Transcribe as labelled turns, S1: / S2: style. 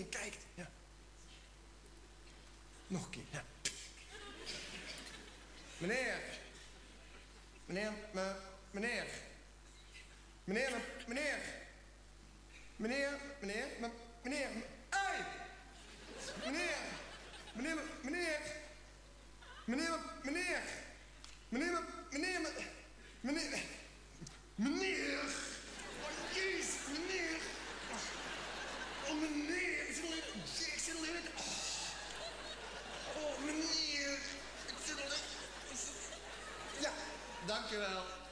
S1: kijkt. Ja. Nog een keer, ja. Meneer. Meneer. Meneer. Meneer. Meneer. Meneer. Hey! Meneer. Meneer. Meneer. Meneer. Meneer. Meneer. Meneer. Meneer. Oh, jezus, meneer. Oh, meneer. Ik zit alleen. Oh, meneer. Ik zit alleen. Ja, dankjewel.